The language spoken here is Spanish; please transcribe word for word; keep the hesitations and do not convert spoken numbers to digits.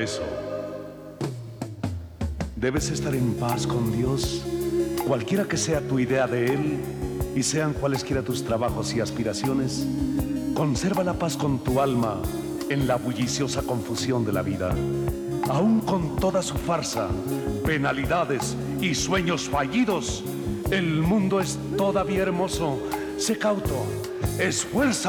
eso. Debes estar en paz con Dios, cualquiera que sea tu idea de Él y sean cualesquiera tus trabajos y aspiraciones. Conserva la paz con tu alma en la bulliciosa confusión de la vida. Aún con toda su farsa, penalidades y sueños fallidos, el mundo es todavía hermoso. Sé cauto, esfuérzate.